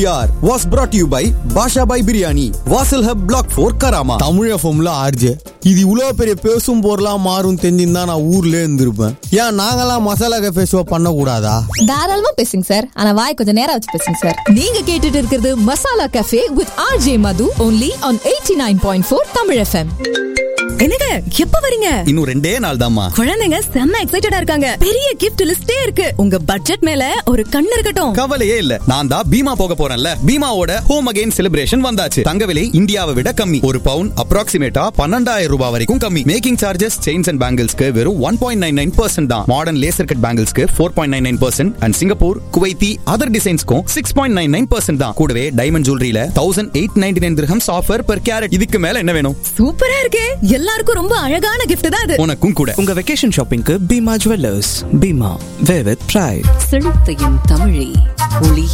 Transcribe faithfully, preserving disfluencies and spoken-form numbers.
was brought to you by Basha Bhai Biryani, Vasil Hub Block four, Karama. Tamil எஃப்எம்ல RJ இது இவ்வளவு பெரிய பேசும் பொருளா மாறும் தெரிஞ்சிருந்தா நான் ஊர்ல இருந்திருப்பேன். ஏன் நாங்கெல்லாம் மசாலா கஃபே ஷோ பண்ண கூடாதா? தாராளமா பேசுங்க சார், ஆனா வாய் கொஞ்சம் நேரம் வச்சு பேசுங்க சார். நீங்க கேட்டுட்டு இருக்கிறது masala cafe with RJ Madhu only on eighty-nine point four Tamil FM. என்னங்க எப்ப வரீங்க? இன்னும் ரெண்டே நாள் தான்மா. குழந்தைங்க செம்ம எக்ஸைட்டடா இருக்காங்க. பெரிய கிஃப்ட் லிஸ்டே இருக்கு. உங்க பட்ஜெட் மேல ஒரு கண்ணு இருக்கட்டும். கவலையே இல்ல, நான் தான் பீமா போக போறேன்ல. பீமாவோட ஹோம் அகைன் செலிப்ரேஷன் வந்தாச்சு. தங்க விலை இந்தியாவை விட கம்மி. ஒரு பவுன் அப்ராக்சிமேட்டா பன்னெண்டாயிரம் ரூபாய் வரைக்கும் கம்மி. மேக்கிங் சார்ஜஸ் செயின்ஸ் அண்ட் பேங்கிள்ஸ்க்கு வெறும் one point nine nine percent தான். Modern laser cut பேங்கிள்ஸ்க்கு four point nine nine percent and Singapore, Kuwaiti other டிசைன்ஸ்க்கும் six point nine nine percent தான். கூடவே diamond ஜுவல்லரியில thousand eight ninety nine dirhams offer per carrot. இதுக்கு மேல என்ன வேணும்? சூப்பரா இருக்கே. எல்லாருக்கும் ரொம்ப அழகான gift தான் அது. உனக்கும் கூட. உங்க vacation ஷாப்பிங்க்கு Bima jewellers. Bima, way with pride. செழித்தையும் தமிழே ஒளி